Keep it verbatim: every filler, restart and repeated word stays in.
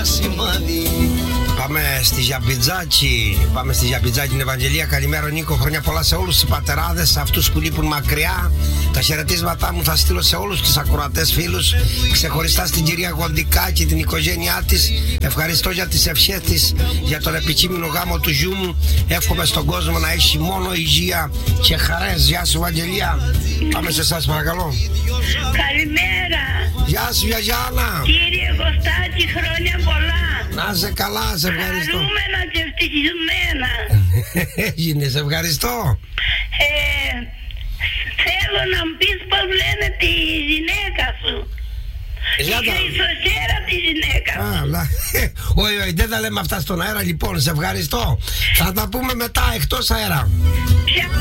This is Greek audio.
Πάμε στη Γιαμπιτζάκη. Πάμε στη Γιαμπιτζάκη την Ευαγγελία. Καλημέρα Νίκο, χρόνια πολλά σε όλους τους πατεράδες, σε αυτούς που λείπουν μακριά. Τα χαιρετίσματά μου θα στείλω σε όλους τους ακροατές φίλους, ξεχωριστά στην κυρία Γοντικά και την οικογένειά της. Ευχαριστώ για τις ευχές της για τον επικείμενο γάμο του γιού μου. Εύχομαι στον κόσμο να έχει μόνο υγεία και χαρές. Γεια σου Ευαγγελία. Πάμε σε εσάς παρακαλώ. Καλημέρα. Γεια σου Γιαγιάννα. Κύριε Κωστάκη, χρόνια πολλά. Να σε καλά, σε ευχαριστώ. Χαρούμενα και ευτυχισμένα. Έγινε, σε ευχαριστώ. Ε, θέλω να μου πεις πώς λένε τη γυναίκα σου. Για Η τα- χρυσοχέρα τη γυναίκα σου. Α, λα- όχι, όχι, δεν τα λέμε αυτά στον αέρα. Λοιπόν, σε ευχαριστώ. Θα τα πούμε μετά εκτός αέρα. Ποια-